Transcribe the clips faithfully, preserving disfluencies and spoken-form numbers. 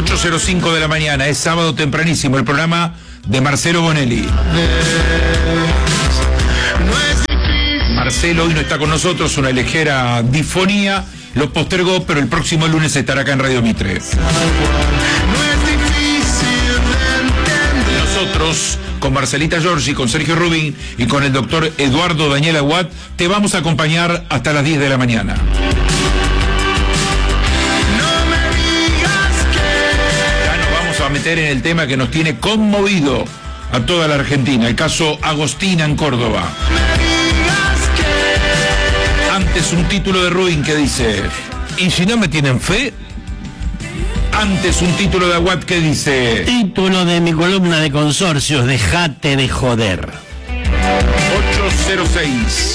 ocho cero cinco de la mañana, es sábado tempranísimo, el programa de Marcelo Bonelli. Marcelo hoy no está con nosotros, una ligera disfonía, lo postergó, pero el próximo lunes estará acá en Radio Mitre. Nosotros, con Marcelita Giorgi, con Sergio Rubín y con el doctor Eduardo Daniel Aguad, te vamos a acompañar hasta las diez de la mañana. Ya nos vamos a meter en el tema que nos tiene conmovido a toda la Argentina, el caso Agostina en Córdoba. Antes un título de Rubín que dice: ¿y si no me tienen fe? Antes un título de Aguad que dice: título de mi columna de consorcios, dejate de joder. ocho cero seis.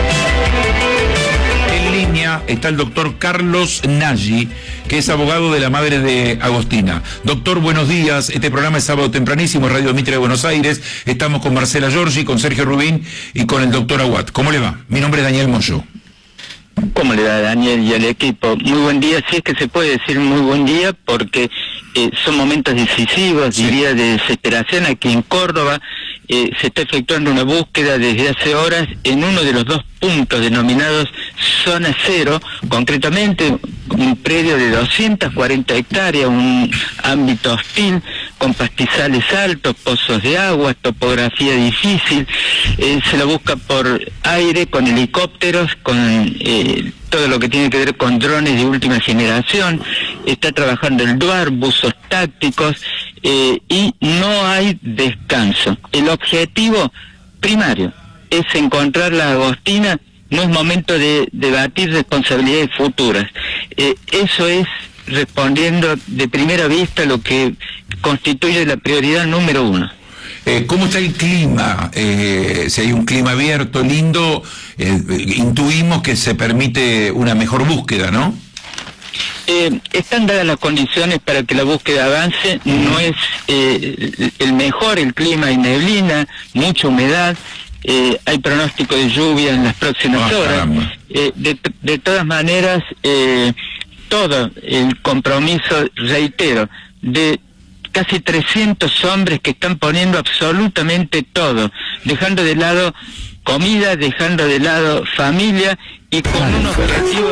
En línea está el doctor Carlos Nagy, que es abogado de la madre de Agostina. Doctor, buenos días. Este programa es sábado tempranísimo, Radio Mitre de Buenos Aires. Estamos con Marcela Giorgi, con Sergio Rubín y con el doctor Aguad. ¿Cómo le va? Mi nombre es Daniel Moyo. ¿Cómo le da, Daniel, y al equipo? Muy buen día, si es que se puede decir muy buen día, porque eh, son momentos decisivos, sí. Diría, de desesperación. Aquí en Córdoba eh, se está efectuando una búsqueda desde hace horas en uno de los dos puntos denominados Zona Cero, concretamente un predio de doscientas cuarenta hectáreas, un ámbito hostil, con pastizales altos, pozos de agua, topografía difícil. Eh, se la busca por aire, con helicópteros, con eh, todo lo que tiene que ver con drones de última generación. Está trabajando el DUAR, buzos tácticos, eh, y no hay descanso. El objetivo primario es encontrar la Agostina. No es momento de debatir responsabilidades futuras. Eh, eso es respondiendo de primera vista lo que constituye la prioridad número uno. Eh, ¿Cómo está el clima? Eh, si hay un clima abierto, lindo, eh, intuimos que se permite una mejor búsqueda, ¿no? Eh, están dadas las condiciones para que la búsqueda avance. No es eh, el mejor el clima, hay neblina, mucha humedad. Eh, hay pronóstico de lluvia en las próximas oh, horas. Eh, de, de todas maneras, eh, todo el compromiso, reitero, de casi trescientos hombres que están poniendo absolutamente todo, dejando de lado comida, dejando de lado familia y con Califer. Un objetivo,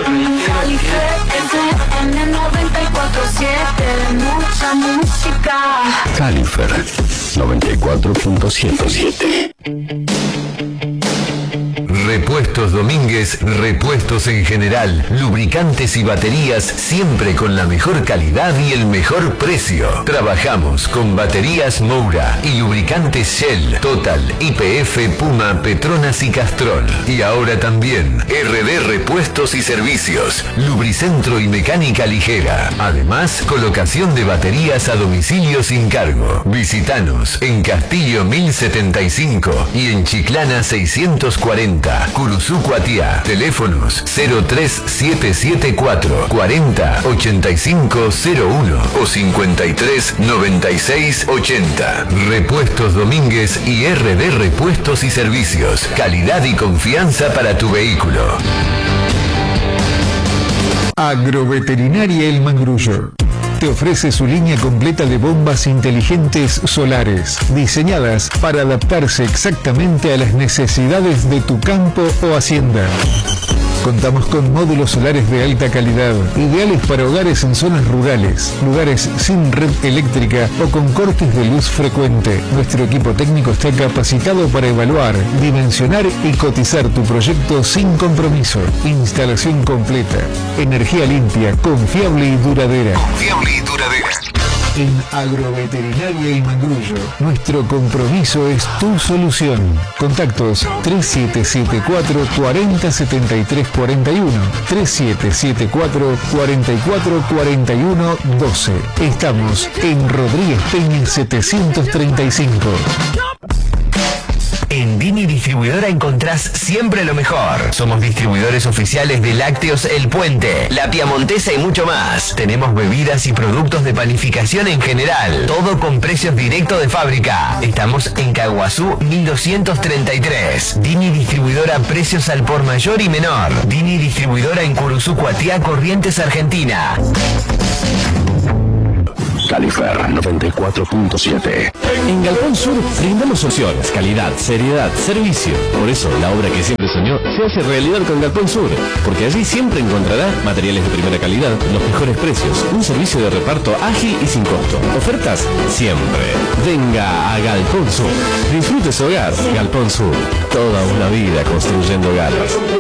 reitero. Califer noventa y cuatro punto siete. Repuestos Domínguez, repuestos en general, lubricantes y baterías, siempre con la mejor calidad y el mejor precio. Trabajamos con baterías Moura y lubricantes Shell, Total, Y P F, Puma, Petronas y Castrol. Y ahora también R D Repuestos y Servicios, Lubricentro y Mecánica Ligera. Además, colocación de baterías a domicilio sin cargo. Visítanos en Castillo mil setenta y cinco y en Chiclana seiscientos cuarenta. Curuzú, Cuatiá. Teléfonos cero tres siete siete cuatro cuarenta ochenta y cinco cero uno o cincuenta y tres noventa y seis ochenta. Repuestos Domínguez y R D Repuestos y Servicios. Calidad y confianza para tu vehículo. Agroveterinaria El Mangrullo te ofrece su línea completa de bombas inteligentes solares, diseñadas para adaptarse exactamente a las necesidades de tu campo o hacienda. Contamos con módulos solares de alta calidad, ideales para hogares en zonas rurales, lugares sin red eléctrica o con cortes de luz frecuente. Nuestro equipo técnico está capacitado para evaluar, dimensionar y cotizar tu proyecto sin compromiso. Instalación completa, energía limpia, confiable y duradera. Confiable y duradera. En Agroveterinaria El Mangrullo, nuestro compromiso es tu solución. Contactos tres siete siete cuatro cuarenta setenta y tres cuarenta y uno, tres siete siete cuatro cuarenta y cuatro cuarenta y uno doce. Estamos en Rodríguez Peña setecientos treinta y cinco. En Dini Distribuidora encontrás siempre lo mejor. Somos distribuidores oficiales de Lácteos El Puente, La Piamontesa y mucho más. Tenemos bebidas y productos de panificación en general. Todo con precios directos de fábrica. Estamos en Caguazú mil doscientos treinta y tres. Dini Distribuidora, precios al por mayor y menor. Dini Distribuidora en Curuzú, Cuatiá, Corrientes, Argentina. Califer noventa y cuatro punto siete. En Galpón Sur brindamos soluciones, calidad, seriedad, servicio. Por eso la obra que siempre soñó se hace realidad con Galpón Sur, porque allí siempre encontrará materiales de primera calidad, los mejores precios, un servicio de reparto ágil y sin costo. Ofertas siempre. Venga a Galpón Sur. Disfrute su hogar. Galpón Sur. Toda una vida construyendo hogares.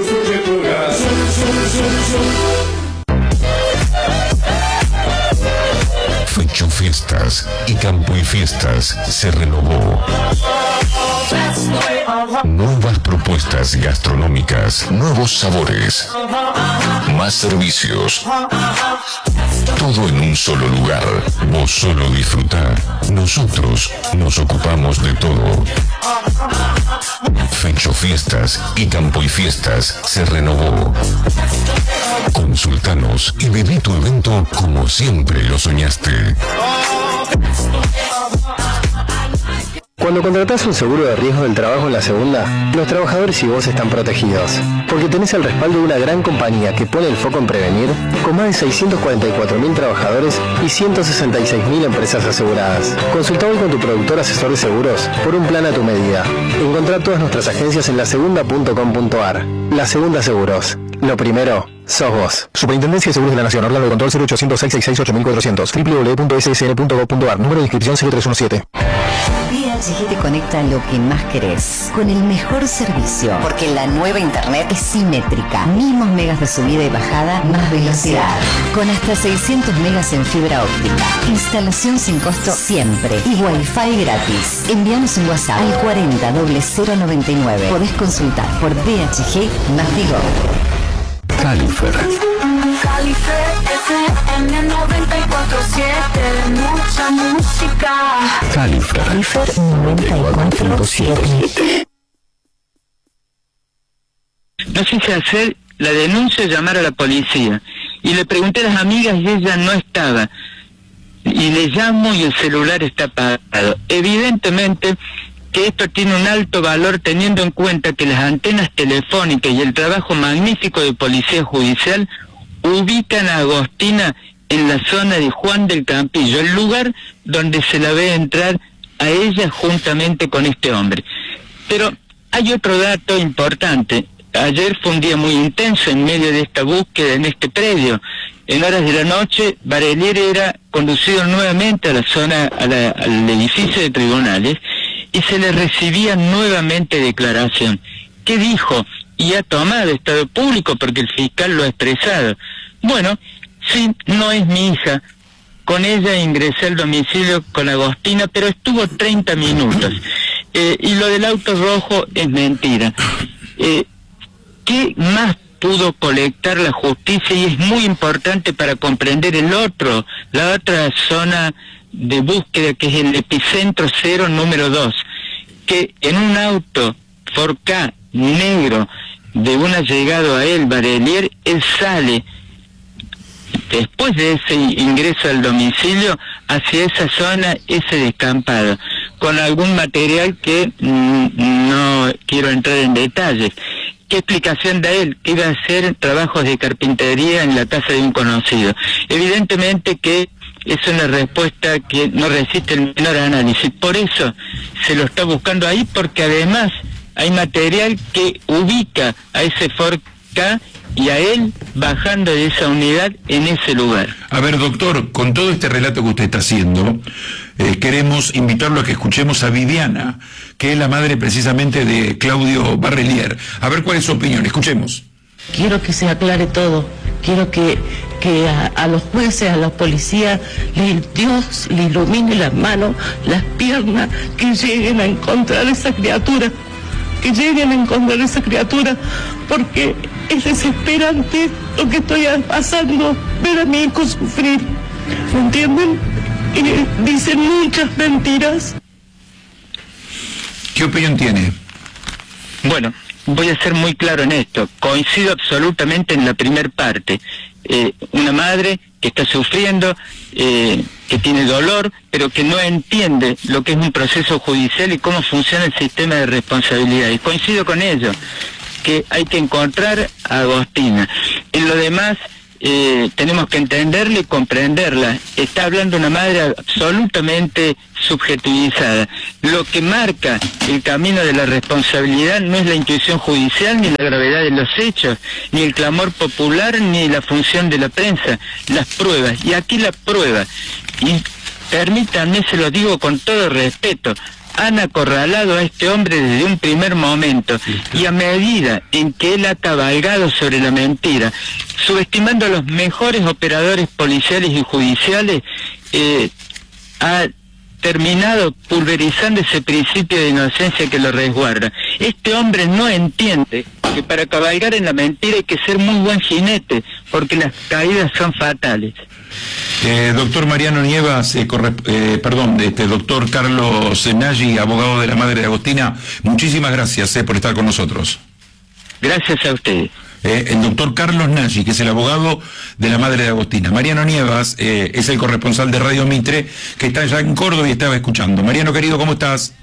Fecho Fiestas y Campo y Fiestas se renovó. Nuevas propuestas gastronómicas, nuevos sabores, más servicios. Todo en un solo lugar. Vos solo disfrutá. Nosotros nos ocupamos de todo. Fecho Fiestas y Campo y Fiestas se renovó. Consultanos y viví tu evento como siempre lo soñaste. Cuando contratás un seguro de riesgo del trabajo en la segunda, los trabajadores y vos están protegidos, porque tenés el respaldo de una gran compañía que pone el foco en prevenir, con más de seiscientos cuarenta y cuatro mil trabajadores y ciento sesenta y seis mil empresas aseguradas. Consulta hoy con tu productor asesor de seguros por un plan a tu medida. Encontrá todas nuestras agencias en la segunda punto com punto ar. La Segunda Seguros. Lo primero, sos vos. Superintendencia de Seguros de la Nación. Orlando de Control cero ochocientos seis seis seis ocho mil cuatrocientos. w w w punto s s n punto gov punto ar. Número de inscripción cero tres uno siete. V H G te conecta lo que más querés, con el mejor servicio, porque la nueva internet es simétrica. Mismos megas de subida y bajada, más velocidad. Con hasta seiscientos megas en fibra óptica. Instalación sin costo siempre. Y Wi-Fi gratis. Envíanos un WhatsApp al cuarenta cero noventa y nueve. Podés consultar por V H G más Vigo. Califer. Califer F M noventa y cuatro punto siete, mucha música. Califer. Califer noventa y cuatro punto siete. No sé si hacer la denuncia o llamar a la policía. Y le pregunté a las amigas y ella no estaba. Y le llamo y el celular está apagado. Evidentemente que esto tiene un alto valor teniendo en cuenta que las antenas telefónicas y el trabajo magnífico de Policía Judicial ubican a Agostina en la zona de Juan del Campillo, el lugar donde se la ve entrar a ella juntamente con este hombre. Pero hay otro dato importante. Ayer fue un día muy intenso en medio de esta búsqueda en este predio. En horas de la noche, Barelier era conducido nuevamente a la zona, a la, al edificio de tribunales, y se le recibía nuevamente declaración. ¿Qué dijo? Y ha tomado estado público porque el fiscal lo ha expresado. Bueno, sí, no es mi hija. Con ella ingresé al domicilio con Agostina, pero estuvo treinta minutos. Eh, y lo del auto rojo es mentira. Eh, ¿Qué más pudo colectar la justicia? Y es muy importante para comprender el otro, la otra zona de búsqueda, que es el epicentro cero número dos, que en un auto Ford Ka negro de un allegado a él, Barelier, él sale después de ese ingreso al domicilio hacia esa zona, ese descampado, con algún material que mm, no quiero entrar en detalles. ¿Qué explicación da él? Que iba a hacer trabajos de carpintería en la casa de un conocido. Evidentemente que es una respuesta que no resiste el menor análisis. Por eso se lo está buscando ahí, porque además hay material que ubica a ese Ford Ka y a él bajando de esa unidad en ese lugar. A ver, doctor, con todo este relato que usted está haciendo, eh, queremos invitarlo a que escuchemos a Viviana, que es la madre precisamente de Claudio Barelier. A ver cuál es su opinión. Escuchemos. Quiero que se aclare todo. Quiero que, que a, a los jueces, a los policías, le, Dios le ilumine las manos, las piernas, que lleguen a encontrar esa criatura. Que lleguen a encontrar esa criatura, porque es desesperante lo que estoy pasando, ver a mi hijo sufrir, ¿me entienden? Y dicen muchas mentiras. ¿Qué opinión tiene? Bueno, voy a ser muy claro en esto. Coincido absolutamente en la primer parte. Eh, una madre que está sufriendo, eh, que tiene dolor, pero que no entiende lo que es un proceso judicial y cómo funciona el sistema de responsabilidad. Y coincido con ello, que hay que encontrar a Agostina. En lo demás, eh, tenemos que entenderla y comprenderla. Está hablando una madre absolutamente subjetivizada. Lo que marca el camino de la responsabilidad no es la intuición judicial, ni la gravedad de los hechos, ni el clamor popular, ni la función de la prensa, las pruebas. Y aquí la prueba, y permítanme, se lo digo con todo respeto, han acorralado a este hombre desde un primer momento, y a medida en que él ha cabalgado sobre la mentira, subestimando a los mejores operadores policiales y judiciales, eh, ha terminado pulverizando ese principio de inocencia que lo resguarda. Este hombre no entiende que para cabalgar en la mentira hay que ser muy buen jinete, porque las caídas son fatales. Eh, doctor Mariano Nievas, eh, corre, eh, perdón, este doctor Carlos Nagy, abogado de la madre de Agostina, muchísimas gracias eh, por estar con nosotros. Gracias a ustedes. Eh, el doctor Carlos Nagy, que es el abogado de la madre de Agostina. Mariano Nievas eh, es el corresponsal de Radio Mitre, que está allá en Córdoba y estaba escuchando. Mariano, querido, ¿cómo estás?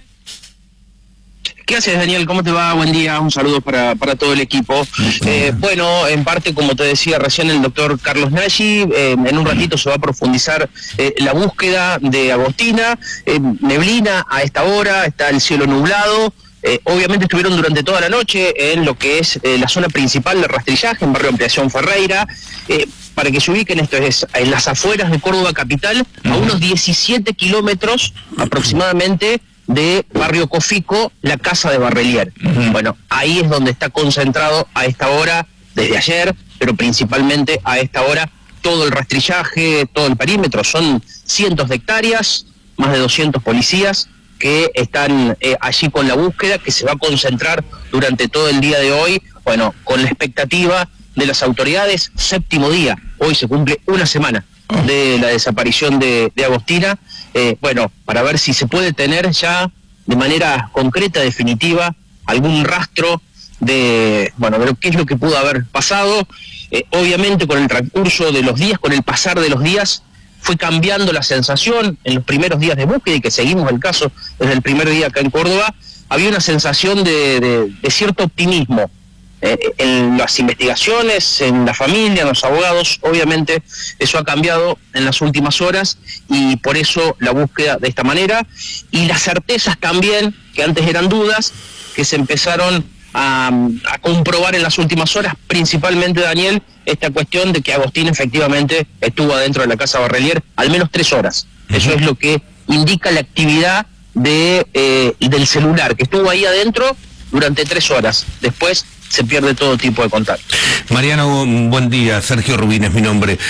¿Qué haces, Daniel? ¿Cómo te va? Buen día, un saludo para, para todo el equipo. Eh, bueno, en parte, como te decía recién el doctor Carlos Nagy, eh, en un ratito se va a profundizar eh, la búsqueda de Agostina. Eh, neblina a esta hora, está el cielo nublado. Eh, obviamente estuvieron durante toda la noche en lo que es eh, la zona principal de rastrillaje, en barrio Ampliación Ferreira. Eh, para que se ubiquen, esto es en las afueras de Córdoba capital, a unos diecisiete kilómetros aproximadamente de barrio Cofico, la casa de Barrelier. Uh-huh. Bueno, ahí es donde está concentrado a esta hora, desde ayer, pero principalmente a esta hora, todo el rastrillaje, todo el perímetro. Son cientos de hectáreas, más de doscientos policías que están eh, allí con la búsqueda, que se va a concentrar durante todo el día de hoy, bueno, con la expectativa de las autoridades. Séptimo día, hoy se cumple una semana de la desaparición de, de Agostina, eh, bueno, para ver si se puede tener ya de manera concreta, definitiva, algún rastro de, bueno, de qué es lo que pudo haber pasado. Eh, obviamente con el transcurso de los días, con el pasar de los días, fue cambiando la sensación. En los primeros días de búsqueda, y que seguimos el caso desde el primer día acá en Córdoba, había una sensación de, de, de cierto optimismo. Eh, en las investigaciones, en la familia, en los abogados, obviamente eso ha cambiado en las últimas horas, y por eso la búsqueda de esta manera, y las certezas también, que antes eran dudas, que se empezaron a, a comprobar en las últimas horas, principalmente, Daniel, esta cuestión de que Agostina efectivamente estuvo adentro de la casa Barrelier al menos tres horas. Eso es lo que indica la actividad de eh, del celular, que estuvo ahí adentro durante tres horas. Después se pierde todo tipo de contacto. Mariano, buen día. Sergio Rubín es mi nombre.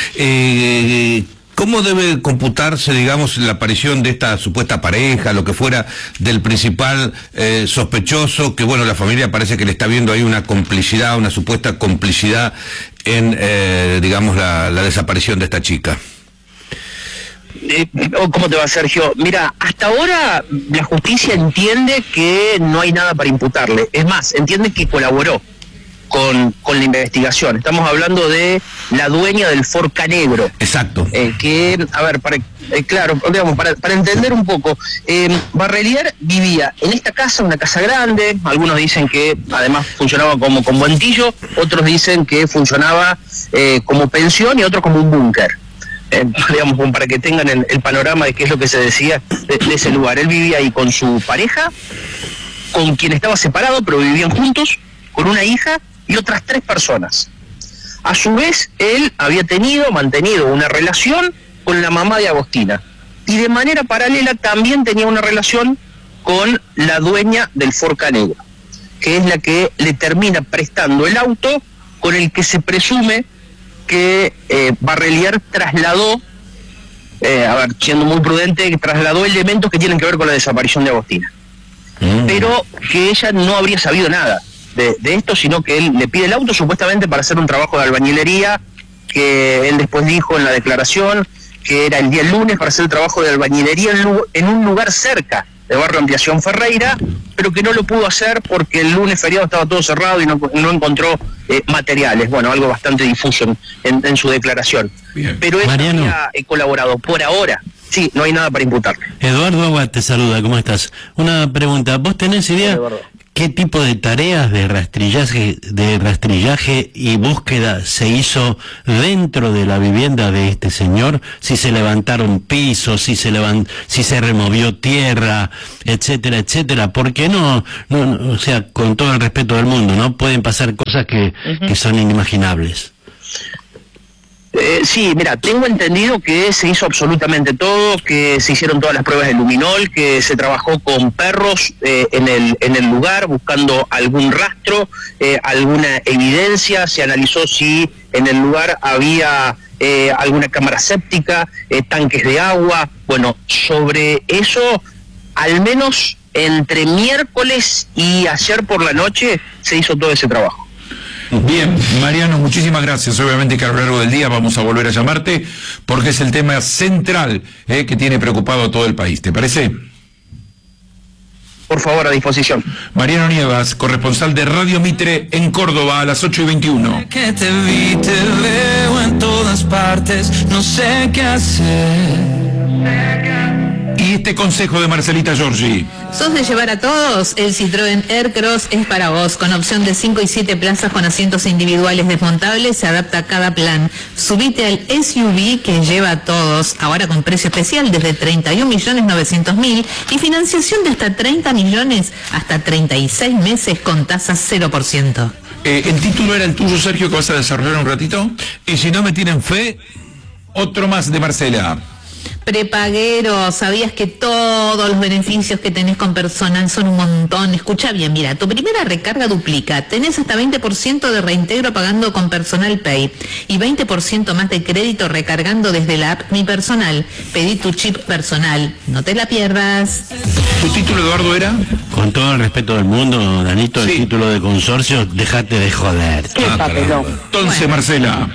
Eh, ¿Cómo debe computarse, digamos, la aparición de esta supuesta pareja, lo que fuera, del principal eh, sospechoso, que, bueno, la familia parece que le está viendo ahí una complicidad, una supuesta complicidad en, eh, digamos, la, la desaparición de esta chica? Eh, ¿Cómo te va, Sergio? Mira, hasta ahora la justicia entiende que no hay nada para imputarle. Es más, entiende que colaboró con, con la investigación. Estamos hablando de la dueña del Forca Negro. Exacto. Eh, que, a ver, para, eh, claro, digamos, para, para entender un poco, eh, Barrelier vivía en esta casa, una casa grande. Algunos dicen que además funcionaba como conventillo, otros dicen que funcionaba eh, como pensión, y otros como un búnker. Eh, digamos, para que tengan el, el panorama de qué es lo que se decía de, de ese lugar. Él vivía ahí con su pareja, con quien estaba separado, pero vivían juntos, con una hija y otras tres personas. A su vez, él había tenido, mantenido una relación con la mamá de Agostina, y de manera paralela también tenía una relación con la dueña del Forca Negro, que es la que le termina prestando el auto con el que se presume que eh, Barrelier trasladó, eh, a ver, siendo muy prudente, trasladó elementos que tienen que ver con la desaparición de Agostina. Mm. Pero que ella no habría sabido nada de, de esto, sino que él le pide el auto supuestamente para hacer un trabajo de albañilería, que él después dijo en la declaración que era el día lunes para hacer el trabajo de albañilería en, en un lugar cerca de barrio Ampliación Ferreira, pero que no lo pudo hacer porque el lunes feriado estaba todo cerrado y no, no encontró eh, materiales. Bueno, algo bastante difuso en, en, en su declaración. Bien. Pero él había eh, colaborado. Por ahora, sí, no hay nada para imputarle. Eduardo Aguad te saluda, ¿cómo estás? Una pregunta, ¿vos tenés idea qué tipo de tareas de rastrillaje, de rastrillaje y búsqueda se hizo dentro de la vivienda de este señor, si se levantaron pisos, si se levant, si se removió tierra, etcétera, etcétera. Porque no, no, no, o sea, con todo el respeto del mundo, ¿no? Pueden pasar cosas que, uh-huh. que son inimaginables. Eh, sí, mira, tengo entendido que se hizo absolutamente todo, que se hicieron todas las pruebas de luminol, que se trabajó con perros eh, en el en el lugar buscando algún rastro, eh, alguna evidencia, se analizó si en el lugar había eh, alguna cámara séptica, eh, tanques de agua. Bueno, sobre eso, al menos entre miércoles y ayer por la noche se hizo todo ese trabajo. Bien, Mariano, muchísimas gracias. Obviamente que a lo largo del día vamos a volver a llamarte porque es el tema central eh, que tiene preocupado a todo el país. ¿Te parece? Por favor, a disposición. Mariano Nievas, corresponsal de Radio Mitre en Córdoba a las ocho y veintiuno. Que te vi, te veo en todas partes, no sé qué hacer. Y este consejo de Marcelita Giorgi. ¿Sos de llevar a todos? El Citroën Aircross es para vos. Con opción de cinco y siete plazas con asientos individuales desmontables, se adapta a cada plan. Subite al S U V que lleva a todos. Ahora con precio especial desde treinta y un millones novecientos mil y financiación de hasta treinta millones, hasta treinta y seis meses con tasa cero por ciento. Eh, ¿El título era el tuyo, Sergio, que vas a desarrollar un ratito? Y si no me tienen fe, otro más de Marcela. Prepaguero, ¿sabías que todos los beneficios que tenés con personal son un montón? Escucha bien, mira, tu primera recarga duplica, tenés hasta veinte por ciento de reintegro pagando con Personal Pay y veinte por ciento más de crédito recargando desde la app Mi Personal. Pedí tu chip personal, no te la pierdas. ¿Tu título, Eduardo, era? Con todo el respeto del mundo, Danito, sí. El título de consorcio, déjate de joder. ¿Qué ah, papelón? Entonces, bueno. Marcela.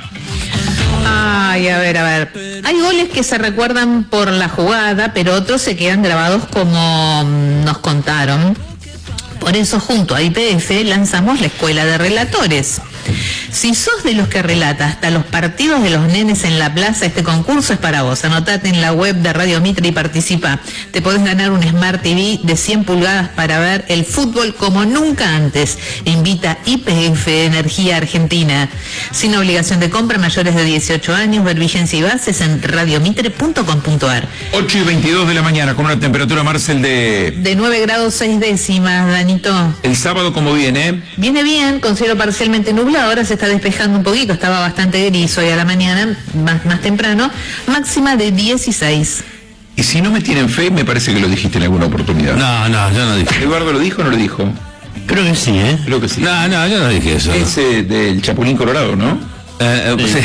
Ay, a ver, a ver. Hay goles que se recuerdan por la jugada, pero otros se quedan grabados como nos contaron. Por eso, junto a I P F, lanzamos la Escuela de Relatores. Si sos de los que relata hasta los partidos de los nenes en la plaza, este concurso es para vos. Anotate en la web de Radio Mitre y participa. Te podés ganar un Smart T V de cien pulgadas para ver el fútbol como nunca antes. Invita I P F Energía Argentina. Sin obligación de compra, mayores de dieciocho años, ver vigencia y bases en radiomitre punto com punto ar. ocho y veintidós de la mañana, con una temperatura, Marcel, de... De nueve grados seis décimas, Danito. ¿El sábado cómo viene? Viene bien, con cielo parcialmente nublado. Ahora se está despejando un poquito, estaba bastante gris hoy a la mañana, más, más temprano, máxima de dieciséis. Y si no me tienen fe, me parece que lo dijiste en alguna oportunidad. No, no, yo no dije. ¿Eduardo lo dijo o no lo dijo? Creo que sí, ¿eh? Creo que sí. No, no, yo no dije eso. Ese del Chapulín Colorado, ¿no? Eh, eh, sí.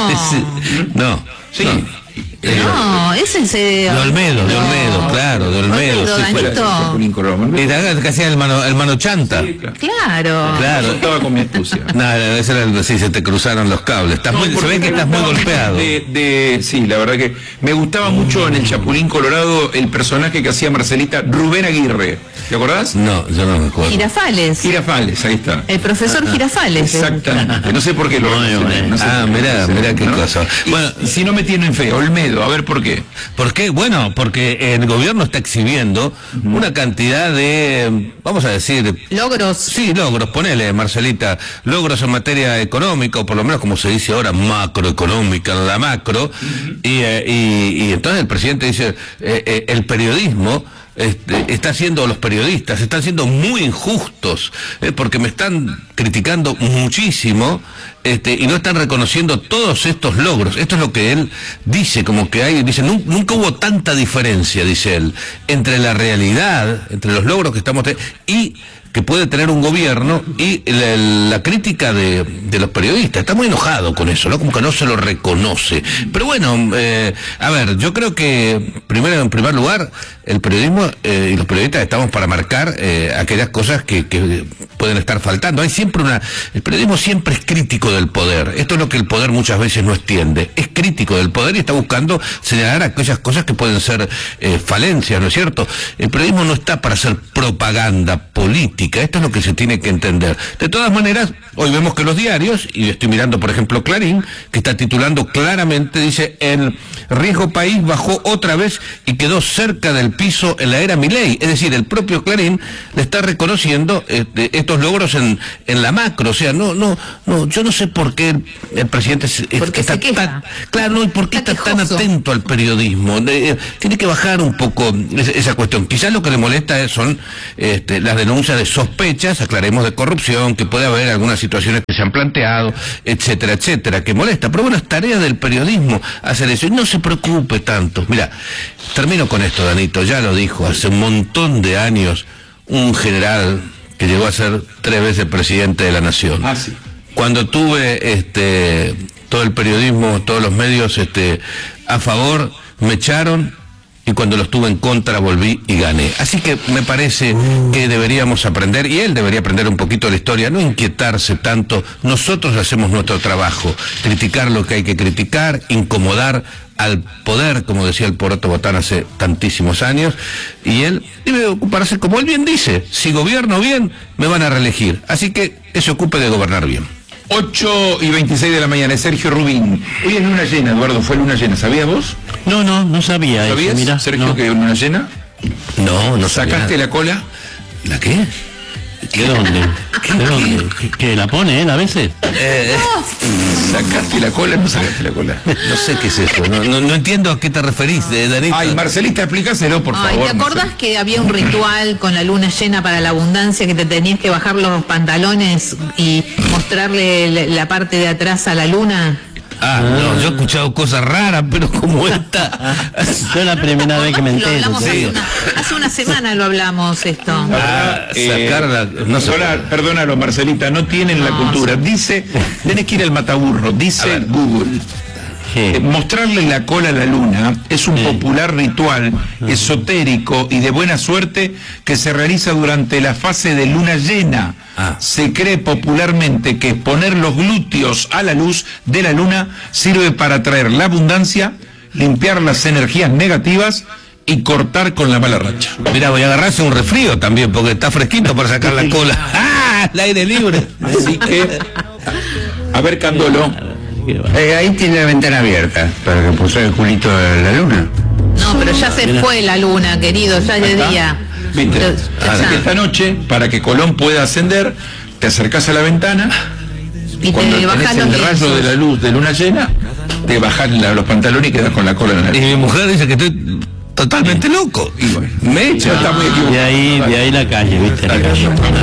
No. no. Sí. No. No, ese es de... De Olmedo, de Olmedo, no. claro, de Olmedo. Olmedo, sí, fuera, Danito. que hacía el mano, el mano chanta. Sí, claro. Claro. Claro. Estaba con mi astucia. No, ese era el, sí, se te cruzaron los cables. Estás no, muy, se ve que estás muy golpeado. De, de, sí, la verdad que me gustaba mucho en el Chapulín Colorado el personaje que hacía Marcelita, Rubén Aguirre. ¿Te acordás? No, yo no me acuerdo. Girafales. Girafales, ahí está. El profesor ah, Girafales. Exactamente. No sé por qué lo no, no, no sé Ah, mirá, mirá qué ¿no? cosa. Y, bueno, y si no me tienen fe, Olmedo, a ver por qué. ¿Por qué? Bueno, porque el gobierno está exhibiendo uh-huh. una cantidad de, vamos a decir... Logros. Sí, logros, ponele, Marcelita, logros en materia económica, o por lo menos como se dice ahora, macroeconómica, en la macro, uh-huh. y, eh, y, y entonces el presidente dice, eh, eh, el periodismo... Este, está haciendo, los periodistas están siendo muy injustos, eh, porque me están criticando muchísimo este, y no están reconociendo todos estos logros. Esto es lo que él dice, como que hay, dice, nunca hubo tanta diferencia, dice él, entre la realidad, entre los logros que estamos teniendo y que puede tener un gobierno y la, la crítica de, de los periodistas. Está muy enojado con eso, ¿no? Como que no se lo reconoce. Pero bueno, eh, a ver, yo creo que primero, en primer lugar, el periodismo eh, y los periodistas estamos para marcar eh, aquellas cosas que, que pueden estar faltando. Hay siempre una... El periodismo siempre es crítico del poder. Esto es lo que el poder muchas veces no extiende. Es crítico del poder y está buscando señalar aquellas cosas que pueden ser eh, falencias, ¿no es cierto? El periodismo no está para hacer propaganda política. Esto es lo que se tiene que entender. De todas maneras, hoy vemos que los diarios, y estoy mirando por ejemplo Clarín, que está titulando claramente, dice, el riesgo país bajó otra vez y quedó cerca del piso en la era Milei. Es decir, el propio Clarín le está reconociendo este, estos logros en, en la macro. O sea, no, no, no, yo no sé por qué el, el presidente es, Porque está se queja. tan, claro, no, y por qué está, Está tan quejoso. atento al periodismo. Eh, tiene que bajar un poco esa, esa cuestión. Quizás lo que le molesta es, son este, las denuncias de sospechas, aclaremos, de corrupción, que puede haber algunas situaciones que se han planteado, etcétera, etcétera, que molesta. Pero bueno, es tarea del periodismo hacer eso. Y no se preocupe tanto. Mira, termino con esto, Danito. Ya lo dijo hace un montón de años un general que llegó a ser tres veces presidente de la nación. Ah, sí. Cuando tuve este todo el periodismo, todos los medios este a favor, me echaron, y cuando los tuve en contra volví y gané. Así que me parece que deberíamos aprender, y él debería aprender un poquito de la historia, no inquietarse tanto. Nosotros hacemos nuestro trabajo, criticar lo que hay que criticar, incomodar al poder, como decía el Poroto Botán hace tantísimos años, y él debe ocuparse, como él bien dice, si gobierno bien, me van a reelegir. Así que que se ocupe de gobernar bien. ocho y veintiséis de la mañana, es Sergio Rubín. Hoy es luna llena, Eduardo, fue luna llena, ¿sabías vos? No, no, no sabía eso, ¿Sabías, mira. Sergio, no. que es luna llena? No, no sabía ¿Sacaste nada. la cola? ¿La qué? ¿De dónde? ¿De dónde? ¿Qué, qué, la pone él a veces? Eh, ¿Sacaste la cola o no sacaste la cola? no sé qué es eso, no, no, no entiendo a qué te referís, de Danito. Ay, Marcelita, explícaselo, por Ay, favor. ¿te acordás Marcel- que había un ritual con la luna llena para la abundancia, que te tenías que bajar los pantalones y mostrarle la- la parte de atrás a la luna? Ah, no, yo he escuchado cosas raras, pero como esta. Yo la primera vez que me Lo entero. hablamos sí. hace, una, hace una semana lo hablamos esto. Ah, sacarla, no sé. Perdona- Perdónalo, Marcelita, no tienen la No, cultura. sí. Dice, tenés que ir al mataburro, A dice ver. Google. Sí. Eh, mostrarle la cola a la luna es un popular ritual esotérico y de buena suerte que se realiza durante la fase de luna llena. Ah. Se cree popularmente que poner los glúteos a la luz de la luna sirve para atraer la abundancia, limpiar las energías negativas y cortar con la mala racha. Mira, voy a agarrarse un resfrío también, porque está fresquito para sacar la cola. ¡Ah! El aire libre. Así que, a ver, Candolo. Eh, ahí tiene la ventana abierta para que pusiera el culito de la luna. No, pero ya se fue la luna, querido, ya es de día. ¿Viste? Pero, Así ya. que esta noche, para que Colón pueda ascender, te acercás a la ventana, Y cuando te bajas tenés los el rayo lienzos. de la luz de luna llena, te bajás la- los pantalones y quedas con la cola en la Y nariz. mi mujer dice que estoy totalmente loco. Y bueno, Me echa. está muy equivocado. De ahí, de ahí la calle, ¿viste? La calle.